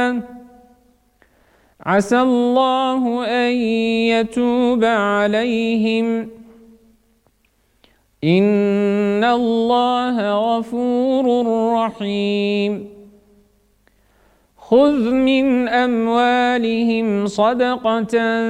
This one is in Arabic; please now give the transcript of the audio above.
عسى الله أن يتوب عليهم إن الله غفور رحيم خذ من أموالهم صدقة